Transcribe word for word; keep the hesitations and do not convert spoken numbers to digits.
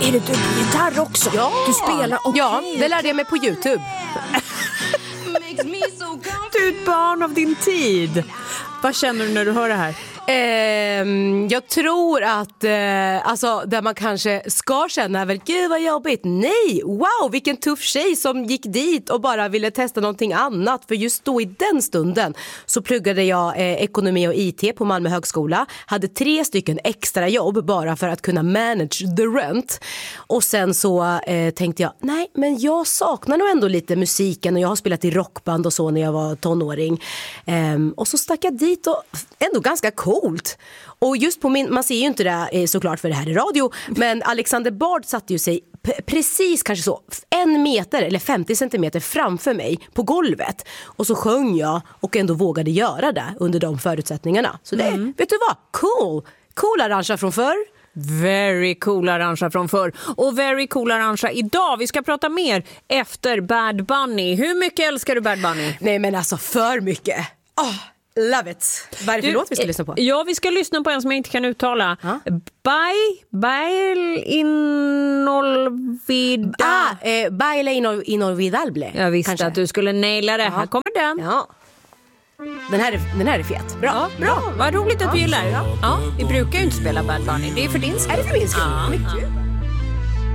Är det du på gitarr också? Ja. Du spelar och Ja, det lärde jag mig på YouTube. Du är ett barn av din tid. Vad känner du när du hör det här? Eh, jag tror att eh, alltså, där man kanske ska känna är väl, gud vad jobbigt. Nej, wow, vilken tuff tjej som gick dit och bara ville testa någonting annat. För just då i den stunden så pluggade jag eh, ekonomi och I T på Malmö högskola. Hade tre stycken extra jobb bara för att kunna manage the rent. Och sen så eh, tänkte jag, nej men jag saknar nog ändå lite musiken. Och jag har spelat i rockband och så när jag var tonåring. eh, Och så stack jag dit och ändå ganska coolt. Och just på min, man ser ju inte det såklart för det här är radio, men Alexander Bard satte ju sig p- precis kanske så en meter eller femtio centimeter framför mig på golvet. Och så sjöng jag och ändå vågade göra det under de förutsättningarna. Så det, mm. vet du vad? Cool! Cool arrangera från förr. Very cool arrangera från förr. Och very cool arrangera idag. Vi ska prata mer efter Bad Bunny. Hur mycket älskar du Bad Bunny? Nej men alltså för mycket. Oh. Love it. Vad är det för låt vi ska lyssna på? Ja, vi ska lyssna på en som jag inte kan uttala. Huh? Bye, Bail Inolvidable. Ah, eh, Bail Inolvidable. Jag visste kanske. Att du skulle naila det. Aha. Här kommer den. Ja. Den här är, den här är fet. Bra. Ja, bra. Vad roligt att du gillar. Ja. Ja, vi brukar ju inte spela Bad Bunny. Det är för din skull. Är det för min skull? Ja. Mycket.